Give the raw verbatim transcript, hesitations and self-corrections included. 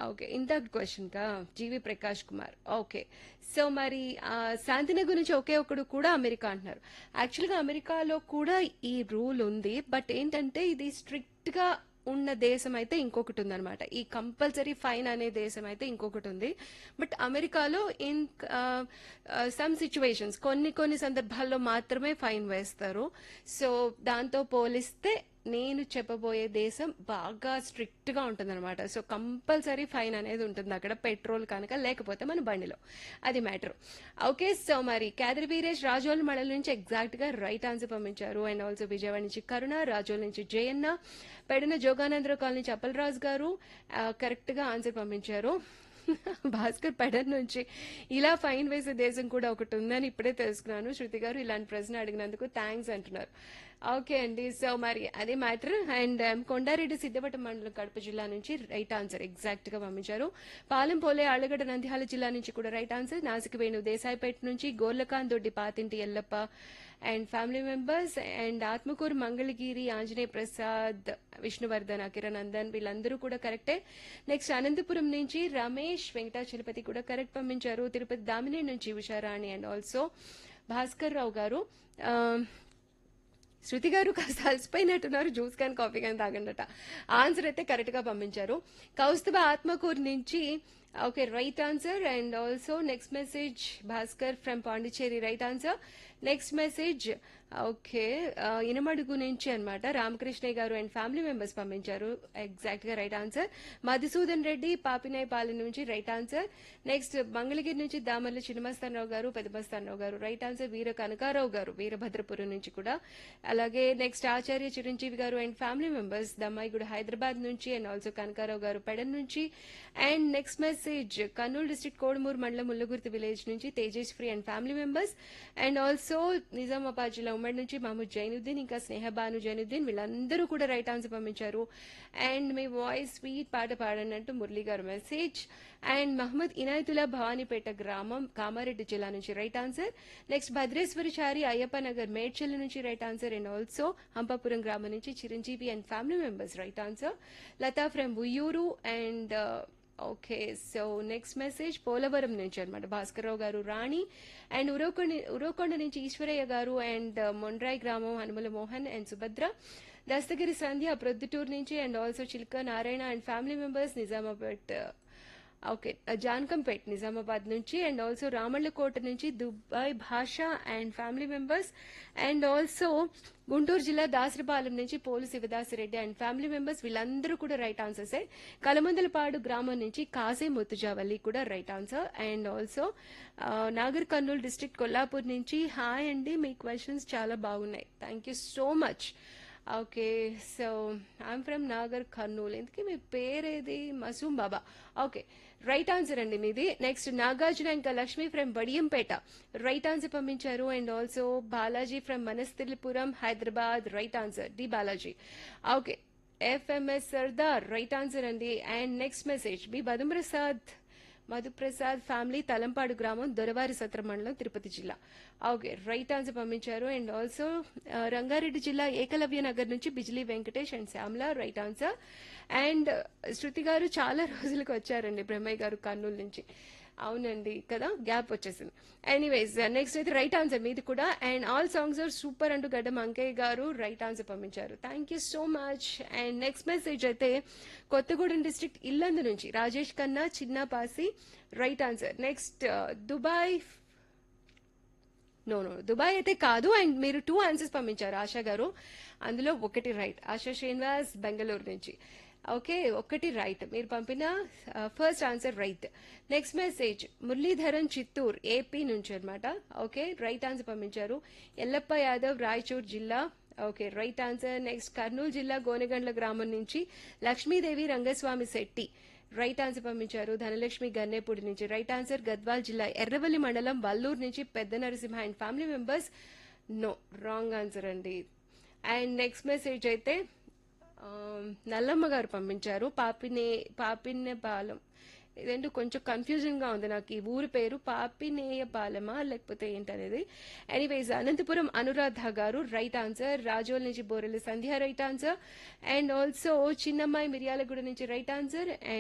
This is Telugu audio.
ఓకే. ఇంతటి క్వెషన్‌కా? జీవి ప్రకాష్ కుమార్. ఓకే. సో, మరి ఆహ్, శాంతినగర్ గురించి ఒకే ఒక్కడు కూడా అమెరికా అంటున్నారు. యాక్చువల్‌గా అమెరికాలో కూడా ఈ రూల్ ఉంది. బట్ ఏంటంటే ఇది స్ట్రిక్ట్‌గా ఉన్న దేశం అయితే ఇంకొకటుందనమాట. ఈ కంపల్సరీ ఫైన్ అనే దేశం అయితే ఇంకొకటుంది. బట్ అమెరికాలో ఇన్ ఆహ్, ఆహ్, సమ్ సిట్యుయేషన్స్ కొన్ని కొన్ని సందర్భాల్లో మాత్రమే ఫైన్ వేస్తారు. సో, దాంతో పోలిస్తే నేను చెప్పబోయే దేశం బాగా స్ట్రిక్ట్ గా ఉంటుందన్నమాట. సో కంపల్సరీ ఫైన్ అనేది ఉంటుంది అక్కడ, పెట్రోల్ కనుక లేకపోతే మన బండిలో. అది మ్యాటర్. ఓకే. సో మరి కేదరి వీరేష్ రాజోల్ మండలి నుంచి ఎగ్జాక్ట్ గా రైట్ ఆన్సర్ పంపించారు. అండ్ ఆల్సో విజయవాడ నుంచి కరుణ, రాజోల్ నుంచి జయన్న, పెడిన జోగానందరావు కాలనీ నుంచి అప్పలరాజు గారు కరెక్ట్ గా ఆన్సర్ పంపించారు. భాస్కర్ పెడన్ నుంచి ఇలా ఫైన్ వేసే దేశం కూడా ఒకటి ఉందని ఇప్పుడే తెలుసుకున్నాను. శృతి గారు ఇలాంటి ప్రశ్న అడిగినందుకు థ్యాంక్స్ అంటున్నారు. ఓకే అండి. సో మరి అదే మ్యాటర్. అండ్ కొండారెడ్డి సిద్ధవటం మండలం కడప జిల్లా నుంచి రైట్ ఆన్సర్ ఎగ్జాక్ట్ గా పంపించారు. పాలెం పోలే ఆళ్లగడ్డ నంద్యాల జిల్లా నుంచి కూడా రైట్ ఆన్సర్. నాసిక వేణు దేశాయిపేట నుంచి గోర్లకాన్ దొడ్డి పాతింటి Yellappa and family members and Atmakur Mangalagiri Anjaneya Prasad, Vishnuvardhan, అకిరనందన్ వీళ్ళందరూ కూడా కరెక్టే. నెక్స్ట్ అనంతపురం నుంచి రమేష్ వెంకటాచలపతి కూడా కరెక్ట్ పంపించారు. తిరుపతి దామినేని నుంచి ఉషారాణి అండ్ ఆల్సో భాస్కర్ రావు గారు. శృతి గారు కాస్త అలసిపోయినట్టున్నారు, జ్యూస్ కానీ కాఫీ కానీ తాగండట. ఆన్సర్ అయితే కరెక్ట్ గా పంపించారు. కౌస్తుభ ఆత్మకూరు నుంచి okay right answer. And also next message Bhaskar from Pondicherry right answer. Next message okay Inamadugu నుంచి అనమాట రామకృష్ణయ్య గారు అండ్ ఫ్యామిలీ మెంబర్స్ పంపించారు. ఎగ్జాక్ట్ గా రైట్ ఆన్సర్. మధుసూదన్ రెడ్డి పాపినాయపాలెం నుంచి రైట్ ఆన్సర్. నెక్స్ట్ మంగళగిరి నుంచి దామర్ల చిన్నమస్తానరావు గారు, పెద్దమస్తానరావు గారు రైట్ ఆన్సర్. వీర కనకారావు గారు వీరభద్రపురం నుంచి కూడా. అలాగే నెక్స్ట్ ఆచార్య చిరంజీవి గారు and family members Dammaiguda Hyderabad నుంచి అండ్ ఆల్సో కనకారావు గారు పెడన్ నుంచి. And next message Kurnool district Kodumur మండలం ముల్లగుర్తి విలేజ్ నుంచి Tejaswi and family members. And also Nizamabad జిల్లా ఉమ్మడి నుంచి మహమ్మద్ జైనుద్దీన్ ఇంకా స్నేహబాను జైనుద్దీన్ వీళ్ళందరూ కూడా రైట్ ఆన్సర్ పంపించారు. అండ్ మీ వాయిస్ స్వీట్ పాట పాడనంటూ మురళి గారు మెసేజ్. అండ్ మహమ్మద్ ఇనాయతుల్లా భవానీపేట గ్రామం కామారెడ్డి జిల్లా నుంచి right answer. Next భద్రేశ్వరిచారి Ayyappa Nagar Medchal నుంచి right answer. And also Hampapuram గ్రామం నుంచి Chiranjeevi and family members right answer. Lata from Uyyuru and okay. So next message Polavaram నుంచి అనమాట భాస్కర్రావు గారు, రాణి అండ్ ఉరవకొండ ఉరవకొండ నుంచి ఈశ్వరయ్య గారు అండ్ మొండ్రాయి గ్రామం హనుమల మోహన్ అండ్ సుభద్ర. దస్తగిరి సంధ్య ప్రొద్దుటూరు నుంచి and also చిల్క Narayana and family members Nizamabad okay Jankampet Nizamabad నుంచి. అండ్ ఆల్సో రామళ్ళకోట నుంచి దుబాయ్ భాష and family members. And also Guntur జిల్లా దాసరిపాలెం నుంచి pole Sivadasi Reddy and family members వీళ్ళందరూ కూడా రైట్ ఆన్సర్సే. కలమందలపాడు గ్రామం నుంచి కాసే ముత్తుజావల్లి కూడా right answer. And also Nagar Kurnool district Kollapur నుంచి హాయ్ అండి, మీ క్వశ్చన్స్ చాలా బాగున్నాయి, thank you so much. Okay. So I'm from Nagar Kurnool. ఎందుకు మీ పేరేది? మసూమ్ బాబా. ఓకే రైట్ ఆన్సర్ అండి మీది. నెక్స్ట్ నాగార్జున ఇంకా Lakshmi from Badiyampeta right answer పంపించారు. And also Balaji from Vanasthalipuram Hyderabad right answer. D Balaji. Okay. FMS Sardar right answer అండి. And next message B Madhu Prasad Madhu Prasad family Talampadu గ్రామం దొరవారి సత్ర మండలం తిరుపతి జిల్లా. ఓకే రైట్ ఆన్సర్ పంపించారు. అండ్ ఆల్సో రంగారెడ్డి జిల్లా ఏకలవ్య నగర్ నుంచి Bijli Venkatesh and Shyamala right answer. And శృతి గారు చాలా రోజులకు వచ్చారండి బ్రహ్మయ్య గారు కర్నూలు నుంచి. అవునండి కదా, గ్యాప్ వచ్చేసింది. ఎనీవేస్ నెక్స్ట్ అయితే రైట్ ఆన్సర్ మీది కూడా. And all songs are super అంటూ గడ్డం అంకయ్య గారు రైట్ ఆన్సర్ పంపించారు. Thank you so much. And next message అయితే కొత్తగూడెం డిస్ట్రిక్ట్ ఇల్లందు నుంచి Rajesh Khanna చిన్నపాసి right answer. Next Dubai no no Dubai అయితే కాదు. అండ్ మీరు టూ ఆన్సర్స్ పంపించారు ఆశా గారు, అందులో ఒకటి రైట్. ఆశా శ్రీనివాస్ బెంగళూరు నుంచి. ఓకే ఒకటి రైట్, మీరు పంపిన first answer right. Next message Muralidharan Chittoor AP నుంచి అనమాట. ఓకే రైట్ ఆన్సర్ పంపించారు. ఎల్లప్ప యాదవ్ రాయచూర్ జిల్లా. Okay right answer. Next Kurnool జిల్లా గోనెగండ్ల గ్రామం నుంచి లక్ష్మీదేవి రంగస్వామి శెట్టి రైట్ ఆన్సర్ పంపించారు. ధనలక్ష్మి గన్నేపూడి నుంచి రైట్ ఆన్సర్. గద్వాల్ జిల్లా ఎర్రవల్లి మండలం వల్లూరు నుంచి పెద్ద Narasimha and family members no wrong answer అండి. అండ్ నెక్స్ట్ మెసేజ్ అయితే నల్లమ్మ గారు పంపించారు పాపినే పాపినేపాలెం. ఇదేంటో కొంచెం కన్ఫ్యూజన్ గా ఉంది నాకు, ఈ ఊరి పేరు పాపినేయపాలెమా లేకపోతే ఏంటనేది. ఎనీవేస్ అనంతపురం అనురాధ గారు రైట్ ఆన్సర్. రాజోల్ నుంచి బోరెల్లి సంధ్య రైట్ ఆన్సర్. అండ్ ఆల్సో చిన్నమ్మాయి మిర్యాలగూడ నుంచి రైట్ ఆన్సర్.